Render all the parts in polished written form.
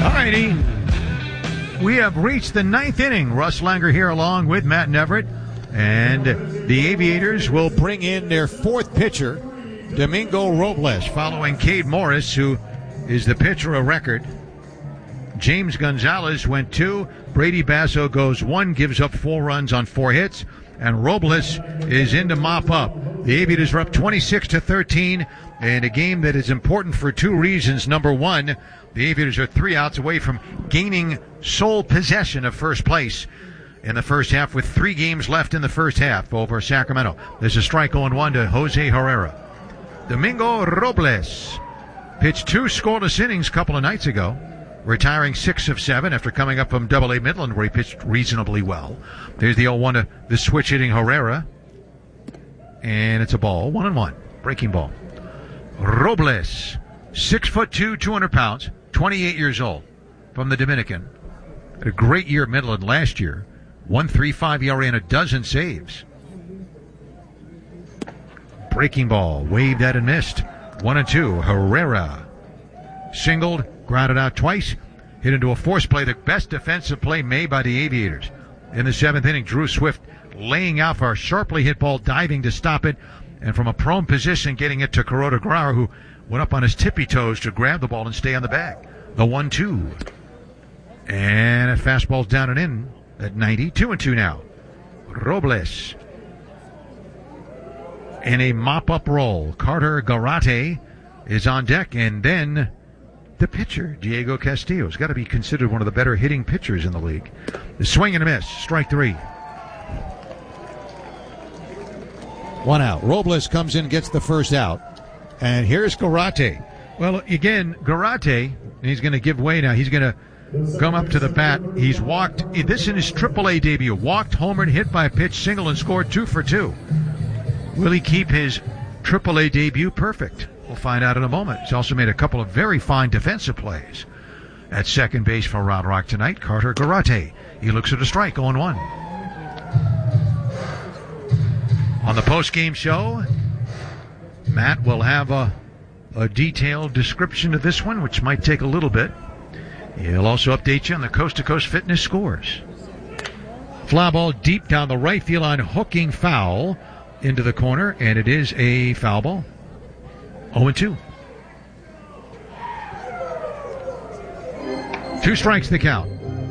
All righty. We have reached the ninth inning. Russ Langer here along with Matt Neverett. And the Aviators will bring in their fourth pitcher, Domingo Robles, following Cade Morris, who is the pitcher of record. James Gonzalez went 2. Brady Basso goes 1, gives up 4 runs on 4 hits. And Robles is in to mop up. The Aviators are up 26-13 in a game that is important for 2 reasons. Number 1, the Aviators are 3 outs away from gaining sole possession of first place in the first half with 3 games left in the first half over Sacramento. There's a strike 0-1 to Jose Herrera. Domingo Robles pitched 2 scoreless innings a couple of nights ago, retiring 6 of 7 after coming up from Double-A Midland, where he pitched reasonably well. There's the 0-1 to the switch-hitting Herrera. And it's a ball, 1-1. Breaking ball. Robles, 6'2", 200 pounds, 28 years old, from the Dominican. Had a great year at Midland last year. 1.35 ERA and a dozen saves. Breaking ball, waved at and missed. 1-2. Herrera singled, grounded out twice, hit into a force play, the best defensive play made by the Aviators. In the 7th inning, Drew Swift laying out for a sharply hit ball, diving to stop it, and from a prone position getting it to Kuroda Grauer, who went up on his tippy toes to grab the ball and stay on the bag. The 1-2. And a fastball's down and in at 90. 2-2 now. Robles in a mop-up role. Carter Garate is on deck, and then the pitcher, Diego Castillo, has got to be considered one of the better hitting pitchers in the league. The swing and a miss. Strike 3. 1 out. Robles comes in, gets the first out. And here's Garate. Well, again, Garate, he's going to give way now. He's going to come up to the bat. He's walked, this in his AAA debut, walked, homered, hit by a pitch, single, and scored 2 for 2. Will he keep his AAA debut perfect? We'll find out in a moment. He's also made a couple of very fine defensive plays. At second base for Round Rock tonight, Carter Garate. He looks at a strike, 0-1. On the post-game show, Matt will have a detailed description of this one, which might take a little bit. He'll also update you on the coast-to-coast fitness scores. Fly ball deep down the right field line, hooking foul into the corner, and it is a foul ball. 0-2. 2 strikes the count.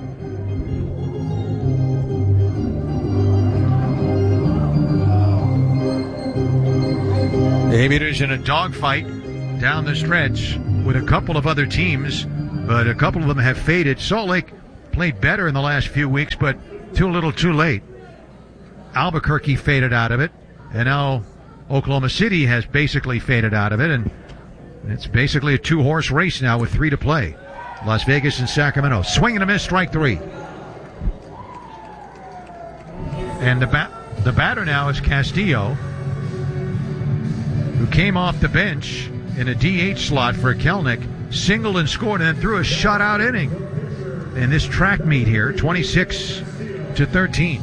The Aviators in a dogfight down the stretch with a couple of other teams, but a couple of them have faded. Salt Lake played better in the last few weeks, but too little too late. Albuquerque faded out of it, and now Oklahoma City has basically faded out of it, and it's basically a 2-horse race now with 3 to play. Las Vegas and Sacramento. Swing and a miss, strike 3. And the batter now is Castillo, who came off the bench in a DH slot for Kelnick, singled and scored, and then threw a shutout inning in this track meet here, 26-13.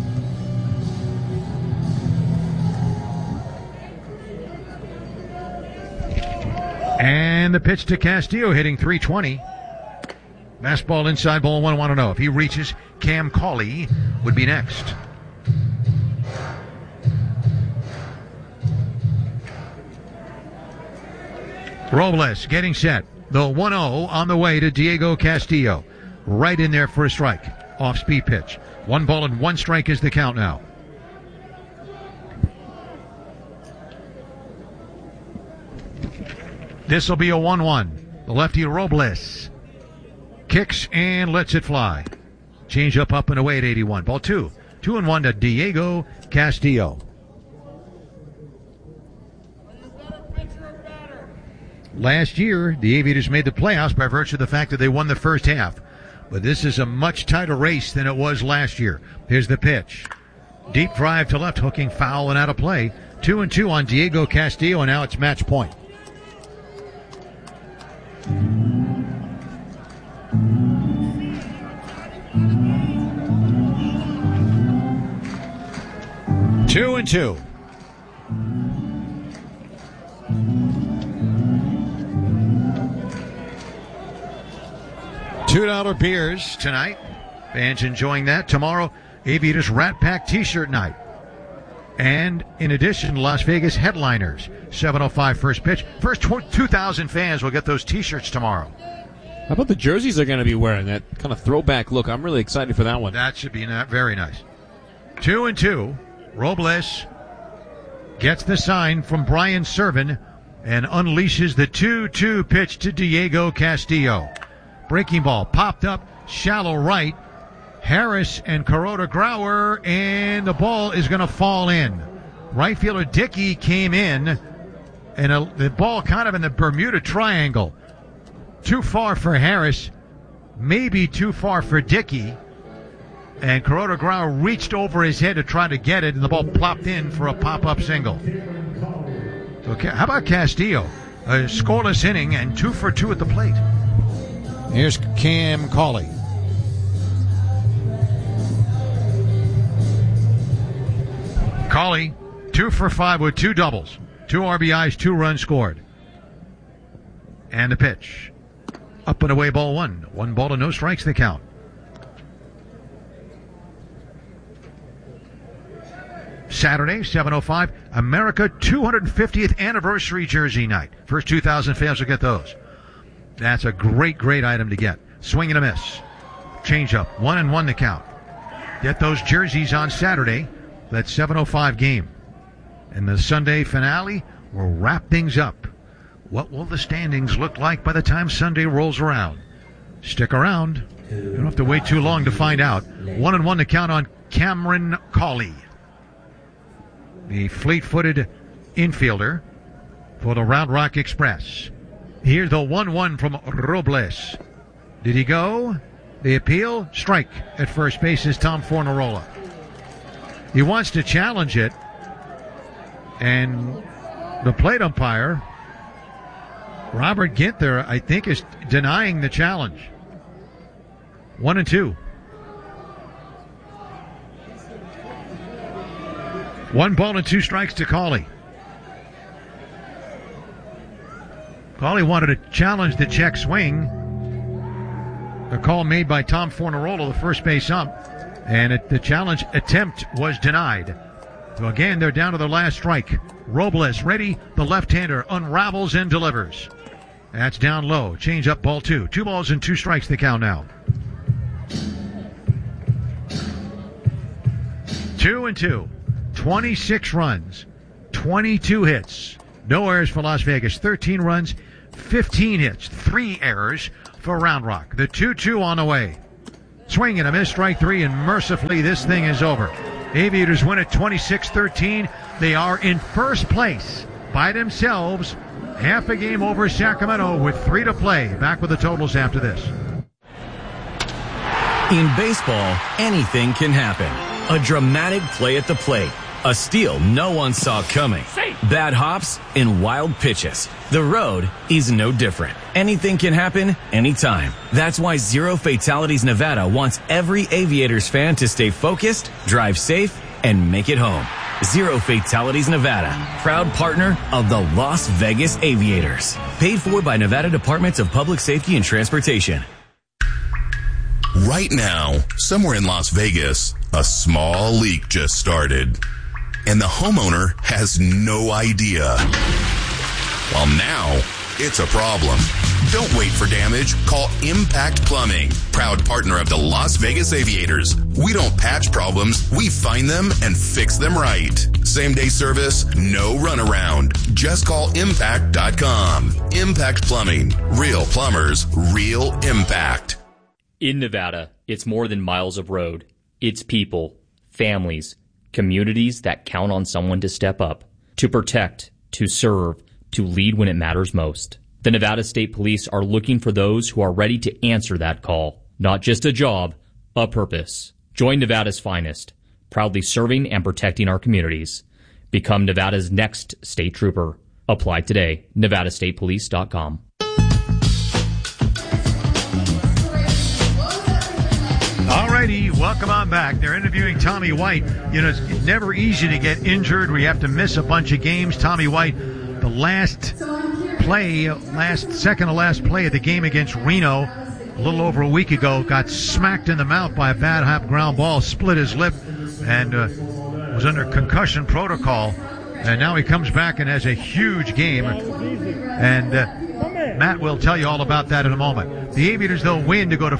And the pitch to Castillo, hitting .320. Fastball inside, ball 1-1-0. If he reaches, Cam Cauley would be next. Robles getting set. The 1-0 on the way to Diego Castillo. Right in there for a strike. Off-speed pitch. 1 ball and 1 strike is the count now. This will be a 1-1. The lefty Robles kicks and lets it fly. Change up and away at 81. Ball 2. 2-1 to Diego Castillo. Last year, the Aviators made the playoffs by virtue of the fact that they won the first half. But this is a much tighter race than it was last year. Here's the pitch. Deep drive to left, hooking foul and out of play. 2-2 on Diego Castillo, and now it's match point. Two and two. $2 beers tonight. Fans enjoying that. Tomorrow, Aviators Rat Pack T-shirt night. And in addition, Las Vegas headliners. 7:05 first pitch. First 2,000 fans will get those T-shirts tomorrow. How about the jerseys they're going to be wearing? That kind of throwback look. I'm really excited for that one. That should be very nice. 2-2. Robles gets the sign from Brian Serven and unleashes the 2-2 pitch to Diego Castillo. Breaking ball popped up, shallow right. Harris and Kuroda Grauer, and the ball is going to fall in. Right fielder Dickey came in, and the ball kind of in the Bermuda Triangle. Too far for Harris, maybe too far for Dickey. And Kuroda Grauer reached over his head to try to get it, and the ball plopped in for a pop-up single. So how about Castillo? A scoreless inning and 2 for 2 at the plate. Here's Cam Cauley. Cauley, 2 for 5 with 2 doubles, 2 RBIs, 2 runs scored. And the pitch. Up and away, ball 1. 1 ball to no strikes, the count. Saturday, 7:05, America 250th anniversary jersey night. First 2,000 fans will get those. That's a great item to get. Swing and a miss. Change up. 1-1 the count. Get those jerseys on Saturday. That 7:05 game. And the Sunday finale will wrap things up. What will the standings look like by the time Sunday rolls around? Stick around. You don't have to wait too long to find out. 1-1 to count on Cameron Cauley, the fleet-footed infielder for the Round Rock Express. Here's the 1-1 from Robles. Did he go? The appeal? Strike at first base is Tom Fornarola. He wants to challenge it, and the plate umpire, Robert Ginther, I think, is denying the challenge. 1-2. 1 ball and 2 strikes to Cauley. Cauley wanted to challenge the check swing. A call made by Tom Fornarola, the first base ump, and the challenge attempt was denied. So again, they're down to the last strike. Robles ready. The left-hander unravels and delivers. That's down low. Change up, ball 2. 2 balls and 2 strikes the count now. 2-2. 26 runs, 22 hits, no errors for Las Vegas, 13 runs, 15 hits, 3 errors for Round Rock. The 2-2 on the way. Swing and a miss, strike 3, and mercifully this thing is over. Aviators win at 26-13. They are in first place by themselves, half a game over Sacramento with 3 to play. Back with the totals after this. In baseball, anything can happen. A dramatic play at the plate. A steal no one saw coming. Bad hops and wild pitches. The road is no different. Anything can happen anytime. That's why Zero Fatalities Nevada wants every Aviators fan to stay focused, drive safe, and make it home. Zero Fatalities Nevada, proud partner of the Las Vegas Aviators. Paid for by Nevada Departments of Public Safety and Transportation. Right now, somewhere in Las Vegas, a small leak just started. And the homeowner has no idea. Well, now it's a problem. Don't wait for damage. Call Impact Plumbing, proud partner of the Las Vegas Aviators. We don't patch problems. We find them and fix them right. Same-day service, no runaround. Just call impact.com. Impact Plumbing. Real plumbers, real impact. In Nevada, it's more than miles of road. It's people, families, communities that count on someone to step up, to protect, to serve, to lead when it matters most. The Nevada State Police are looking for those who are ready to answer that call. Not just a job, a purpose. Join Nevada's finest, proudly serving and protecting our communities. Become Nevada's next state trooper. Apply today. NevadaStatePolice.com. Alrighty, welcome on back. They're interviewing Tommy White. You know, it's never easy to get injured where you have to miss a bunch of games. Tommy White, the last play at the game against Reno, a little over a week ago, got smacked in the mouth by a bad hop ground ball, split his lip, and was under concussion protocol. And now he comes back and has a huge game. And Matt will tell you all about that in a moment. The Aviators, they'll win to go to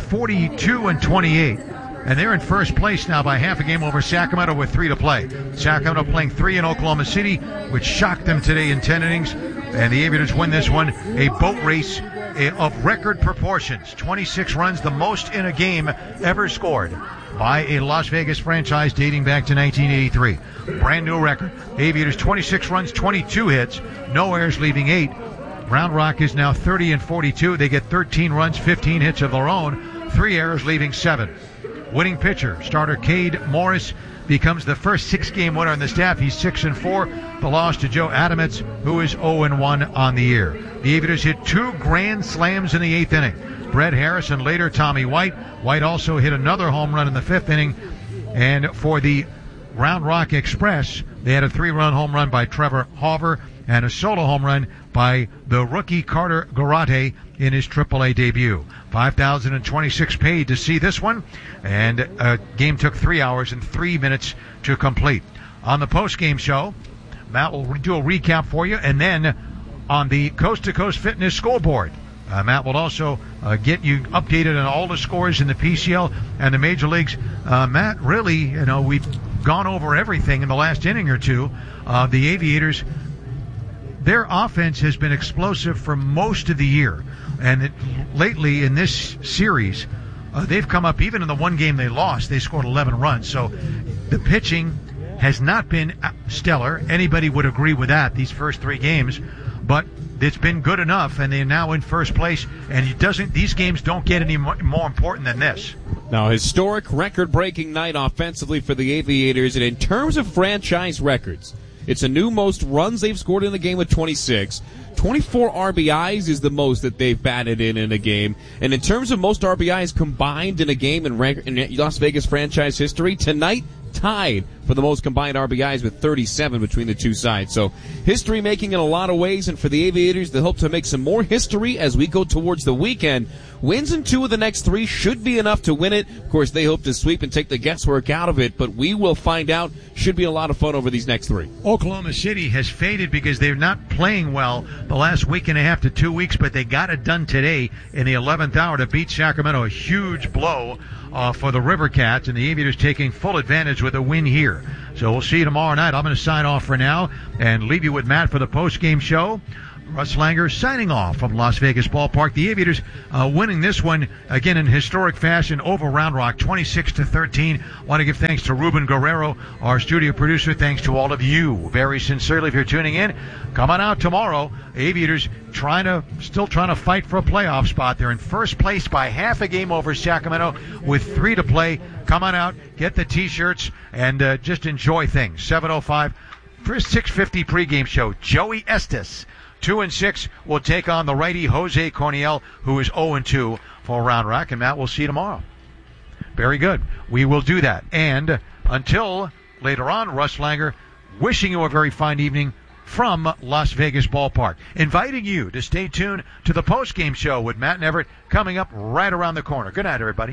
42-28. And they're in first place now by half a game over Sacramento with 3 to play. Sacramento playing 3 in Oklahoma City, which shocked them today in 10 innings. And the Aviators win this one, a boat race of record proportions. 26 runs, the most in a game ever scored by a Las Vegas franchise dating back to 1983. Brand new record. Aviators 26 runs, 22 hits, no errors, leaving 8. Round Rock is now 30-42. They get 13 runs, 15 hits of their own, 3 errors, leaving 7. Winning pitcher, starter Cade Morris, becomes the first 6-game winner on the staff. He's 6-4. The loss to Joe Adamets, who is 0-1 on the year. The Aviators hit 2 grand slams in the 8th inning. Brett Harris and later Tommy White. White also hit another home run in the 5th inning. And for the Round Rock Express, they had a 3-run home run by Trevor Hauver and a solo home run by the rookie Carter Garate in his AAA debut. 5,026 paid to see this one, and a game took 3 hours and 3 minutes to complete. On the post-game show, Matt will do a recap for you, and then on the Coast to Coast Fitness scoreboard, Matt will also get you updated on all the scores in the PCL and the major leagues. Matt, really, we've gone over everything in the last inning or two. The Aviators, their offense has been explosive for most of the year. And lately in this series, they've come up, even in the one game they lost, they scored 11 runs. So the pitching has not been stellar. Anybody would agree with that, these first 3 games. But it's been good enough, and they're now in first place. And these games don't get any more important than this. Now, historic record-breaking night offensively for the Aviators. And in terms of franchise records, it's a new most runs they've scored in a game with 26. 24 RBIs is the most that they've batted in a game. And in terms of most RBIs combined in a game in Las Vegas franchise history, tonight tied for the most combined RBIs with 37 between the two sides. So history making in a lot of ways, and for the Aviators, they hope to make some more history as we go towards the weekend. Wins in 2 of the next 3 should be enough to win it. Of course, they hope to sweep and take the guesswork out of it, but we will find out. Should be a lot of fun over these next 3. Oklahoma City has faded because they're not playing well the last week and a half to 2 weeks, but they got it done today in the 11th hour to beat Sacramento. A huge blow for the River Cats, and the Aviators taking full advantage with a win here. So we'll see you tomorrow night. I'm going to sign off for now and leave you with Matt for the post-game show. Russ Langer signing off from Las Vegas Ballpark. The Aviators winning this one again in historic fashion over Round Rock, 26-13. Want to give thanks to Ruben Guerrero, our studio producer. Thanks to all of you, very sincerely, if you're tuning in. Come on out tomorrow. Aviators still trying to fight for a playoff spot. They're in first place by half a game over Sacramento with 3 to play. Come on out, get the T-shirts, and just enjoy things. 7:05 for a 6:50 pregame show. Joey Estes, 2-6, will take on the righty Jose Corniel, who is 0-2 for Round Rock. And Matt, we'll see you tomorrow. Very good. We will do that. And until later on, Russ Langer wishing you a very fine evening from Las Vegas Ballpark. Inviting you to stay tuned to the post-game show with Matt and Everett coming up right around the corner. Good night, everybody.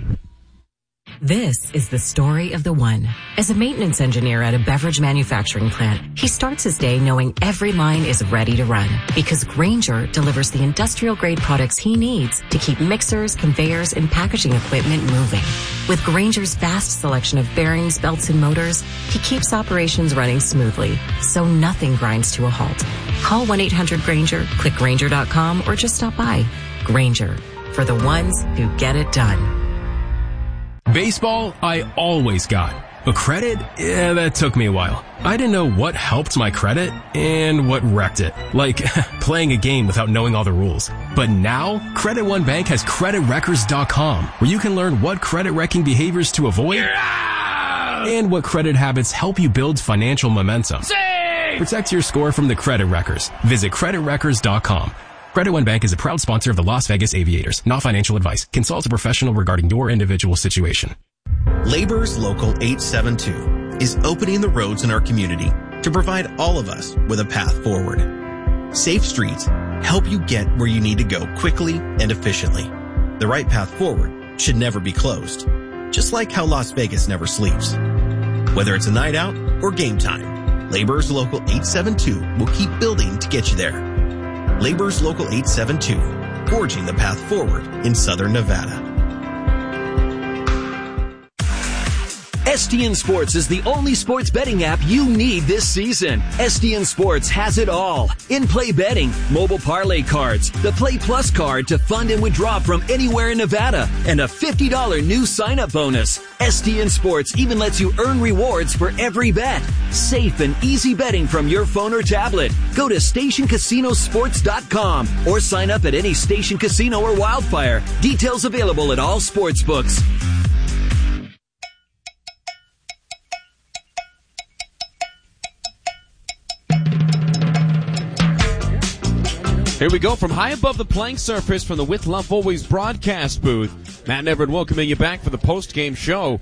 This is the story of the one. As a maintenance engineer at a beverage manufacturing plant, he starts his day knowing every line is ready to run because Grainger delivers the industrial-grade products he needs to keep mixers, conveyors, and packaging equipment moving. With Grainger's vast selection of bearings, belts, and motors, he keeps operations running smoothly, so nothing grinds to a halt. Call 1-800-GRAINGER, click Grainger.com, or just stop by. Grainger, for the ones who get it done. Baseball, I always got. But credit? Yeah, that took me a while. I didn't know what helped my credit and what wrecked it. Like, playing a game without knowing all the rules. But now, Credit One Bank has CreditWreckers.com, where you can learn what credit-wrecking behaviors to avoid and what credit habits help you build financial momentum. Protect your score from the Credit Wreckers. Visit CreditWreckers.com. Credit One Bank is a proud sponsor of the Las Vegas Aviators. Not financial advice. Consult a professional regarding your individual situation. Laborers Local 872 is opening the roads in our community to provide all of us with a path forward. Safe streets help you get where you need to go quickly and efficiently. The right path forward should never be closed, just like how Las Vegas never sleeps. Whether it's a night out or game time, Laborers Local 872 will keep building to get you there. Laborers Local 872, forging the path forward in Southern Nevada. STN Sports is the only sports betting app you need this season. STN Sports has it all. In-play betting, mobile parlay cards, the Play Plus card to fund and withdraw from anywhere in Nevada, and a $50 new sign-up bonus. STN Sports even lets you earn rewards for every bet. Safe and easy betting from your phone or tablet. Go to StationCasinoSports.com or sign up at any Station Casino or Wildfire. Details available at all sportsbooks. Here we go from high above the playing surface from the With Love Always broadcast booth. Matt and Everett welcoming you back for the post-game show.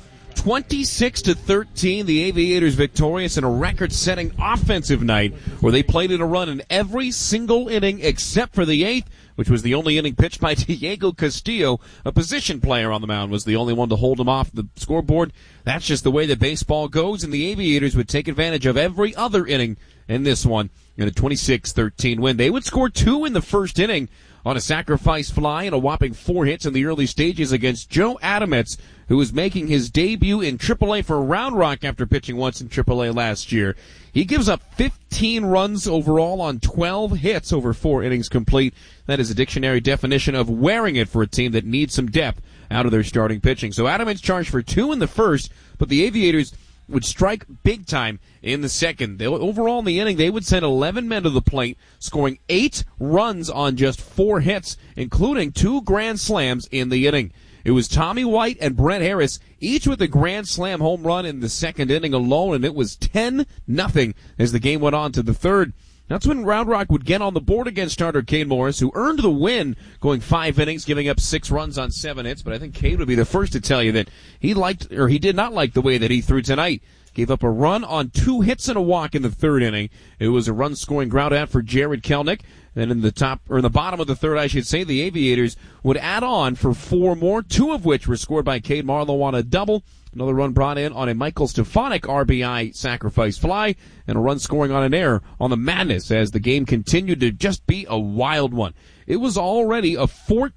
26-13, the Aviators victorious in a record-setting offensive night where they played in a run in every single inning except for the eighth, which was the only inning pitched by Diego Castillo. A position player on the mound was the only one to hold him off the scoreboard. That's just the way that baseball goes, and the Aviators would take advantage of every other inning in this one in a 26-13 win. They would score 2 in the first inning on a sacrifice fly and a whopping 4 hits in the early stages against Joe Adamets, who was making his debut in AAA for Round Rock after pitching once in AAA last year. He gives up 15 runs overall on 12 hits over 4 innings complete. That is a dictionary definition of wearing it for a team that needs some depth out of their starting pitching. So Adamets charged for 2 in the first, but the Aviators would strike big time in the second. Overall in the inning, they would send 11 men to the plate, scoring 8 runs on just 4 hits, including 2 grand slams in the inning. It was Tommy White and Brett Harris, each with a grand slam home run in the second inning alone, and it was 10-0 as the game went on to the third. That's when Round Rock would get on the board against starter Cade Morris, who earned the win, going 5 innings, giving up 6 runs on 7 hits. But I think Cade would be the first to tell you that he did not like the way that he threw tonight. Gave up a run on 2 hits and a walk in the third inning. It was a run-scoring ground out for Jared Kelnick. Then in the bottom of the third, I should say, the Aviators would add on for 4 more, 2 of which were scored by Cade Marlowe on a double. Another run brought in on a Michael Stefanik RBI sacrifice fly, and a run scoring on an error on the Madness as the game continued to just be a wild one. It was already a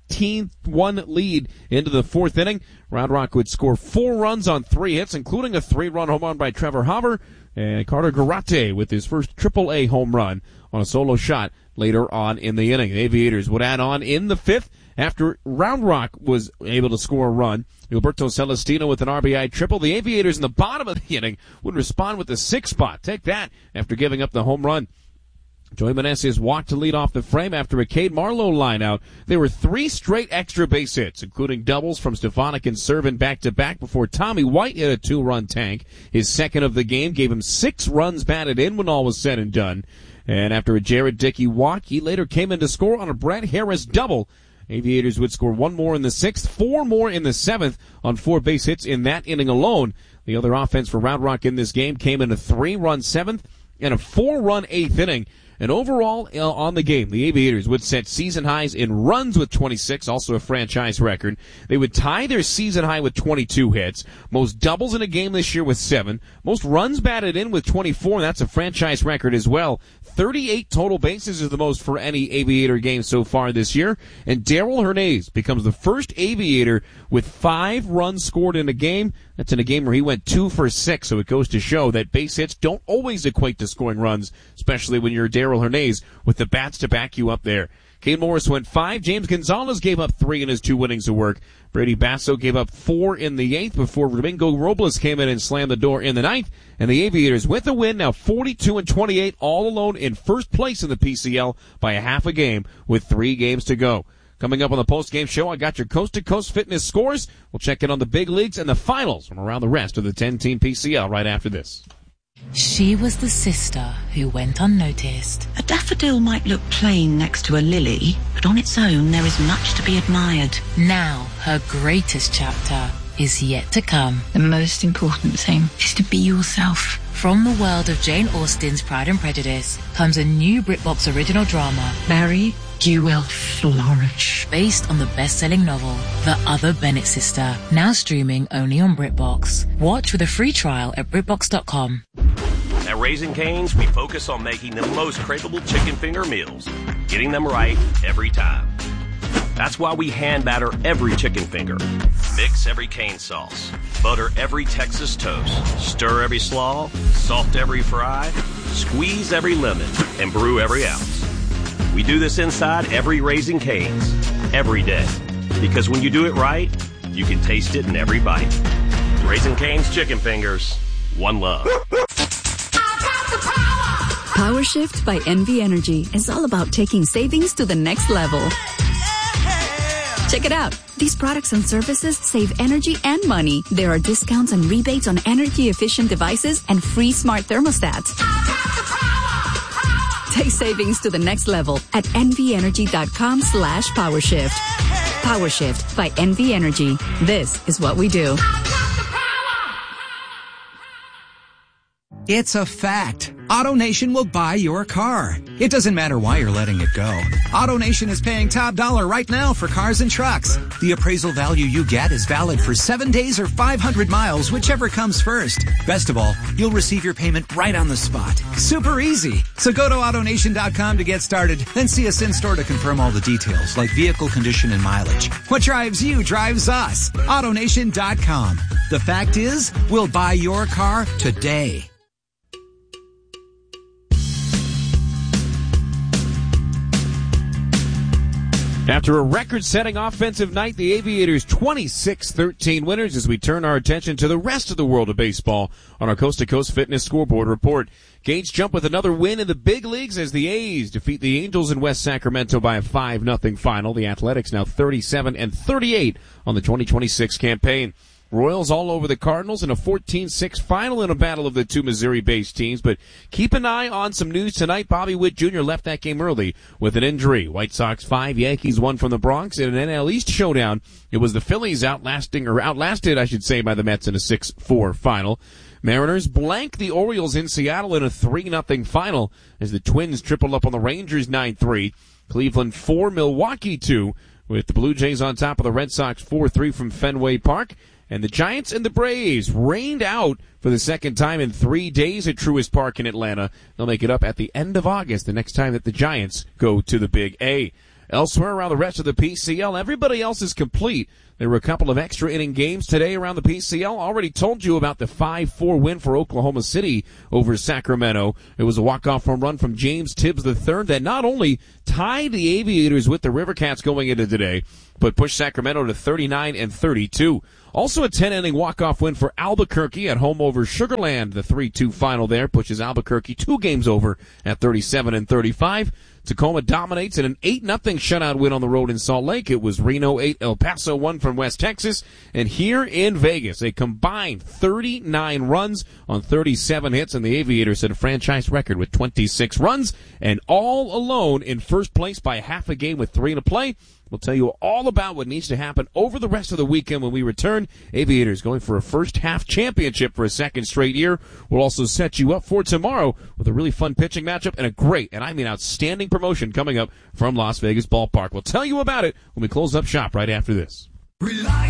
14-1 lead into the fourth inning. Round Rock would score 4 runs on 3 hits, including a 3-run home run by Trevor Hauver, and Carter Garate with his first AAA home run on a solo shot later on in the inning. The Aviators would add on in the fifth after Round Rock was able to score a run. Gilberto Celestino with an RBI triple. The Aviators in the bottom of the inning would respond with the 6th spot. Take that after giving up the home run. Joey Meneses walked to lead off the frame after a Cade Marlowe lineout. There were 3 straight extra base hits, including doubles from Stefanik and Servin back-to-back before Tommy White hit a 2-run tank. His second of the game gave him 6 runs batted in when all was said and done. And after a Jared Dickey walk, he later came in to score on a Brett Harris double. Aviators would score 1 more in the 6th, 4 more in the 7th on 4 base hits in that inning alone. The other offense for Round Rock in this game came in a 3-run 7th and a 4-run 8th inning. And overall, on the game, the Aviators would set season highs in runs with 26, also a franchise record. They would tie their season high with 22 hits, most doubles in a game this year with 7, most runs batted in with 24, and that's a franchise record as well. 38 total bases is the most for any Aviator game so far this year. And Darrell Hernandez becomes the first Aviator with 5 runs scored in a game. That's in a game where he went 2 for 6, so it goes to show that base hits don't always equate to scoring runs, especially when you're Darrell Hernandez with the bats to back you up there. Cade Morris went 5. James Gonzalez gave up 3 in his 2 innings of work. Brady Basso gave up 4 in the 8th before Domingo Robles came in and slammed the door in the 9th. And the Aviators with a win, now 42-28, all alone in first place in the PCL by a half a game with 3 games to go. Coming up on the post-game show, I got your coast-to-coast fitness scores. We'll check in on the big leagues and the finals from around the rest of the 10-team PCL right after this. She was the sister who went unnoticed. A daffodil might look plain next to a lily, but on its own there is much to be admired. Now, her greatest chapter is yet to come. The most important thing is to be yourself. From the world of Jane Austen's Pride and Prejudice comes a new BritBox original drama, Mary, you will flourish. based on the best-selling novel, The Other Bennett Sister, now streaming only on BritBox. Watch with a free trial at BritBox.com. At Raising Cane's, we focus on making the most craveable chicken finger meals, getting them right every time. That's why we hand batter every chicken finger, mix every cane sauce, butter every Texas toast, stir every slaw, salt every fry, squeeze every lemon, and brew every ounce. We do this inside every Raising Cane's, every day. Because when you do it right, you can taste it in every bite. Raising Cane's chicken fingers, one love. Power Shift by NV Energy is all about taking savings to the next level. Check it out. These products and services save energy and money. There are discounts and rebates on energy-efficient devices and free smart thermostats. Take savings to the next level at nvenergy.com/powershift. PowerShift by NV Energy. This is what we do. It's a fact. AutoNation will buy your car. It doesn't matter why you're letting it go. AutoNation is paying top dollar right now for cars and trucks. The appraisal value you get is valid for 7 days or 500 miles, whichever comes first. Best of all, you'll receive your payment right on the spot. Super easy. So go to AutoNation.com to get started, then see us in-store to confirm all the details, like vehicle condition and mileage. What drives you drives us. AutoNation.com. The fact is, we'll buy your car today. After a record-setting offensive night, the Aviators 26-13 winners as we turn our attention to the rest of the world of baseball on our Coast to Coast Fitness Scoreboard Report. Gage jump with another win in the big leagues as the A's defeat the Angels in West Sacramento by a 5-0 final. The Athletics now 37-38 on the 2026 campaign. Royals all over the Cardinals in a 14-6 final in a battle of the two Missouri-based teams. But keep an eye on some news tonight. Bobby Witt Jr. left that game early with an injury. White Sox 5, Yankees 1 from the Bronx. In an NL East showdown, it was the Phillies outlasted, I should say, by the Mets in a 6-4 final. Mariners blank the Orioles in Seattle in a 3-0 final as the Twins tripled up on the Rangers 9-3. Cleveland 4, Milwaukee 2, with the Blue Jays on top of the Red Sox 4-3 from Fenway Park. And the Giants and the Braves rained out for the second time in 3 days at Truist Park in Atlanta. They'll make it up at the end of August, the next time that the Giants go to the Big A. Elsewhere around the rest of the PCL, everybody else is complete. There were a couple of extra inning games today around the PCL. Already told you about the 5-4 win for Oklahoma City over Sacramento. It was a walk-off home run from James Tibbs III that not only tied the Aviators with the Rivercats going into today, but pushed Sacramento to 39-32. Also a 10-inning walk-off win for Albuquerque at home over Sugar Land. The 3-2 final there pushes Albuquerque 2 games over at 37-35. Tacoma dominates in an 8-0 shutout win on the road in Salt Lake. It was Reno 8, El Paso 1 from West Texas. And here in Vegas, a combined 39 runs on 37 hits, and the Aviators set a franchise record with 26 runs, and all alone in first place by half a game with 3 to play. We'll tell you all about what needs to happen over the rest of the weekend when we return. Aviators going for a first-half championship for a second straight year. We'll also set you up for tomorrow with a really fun pitching matchup and a great, and I mean outstanding promotion coming up from Las Vegas Ballpark. We'll tell you about it when we close up shop right after this.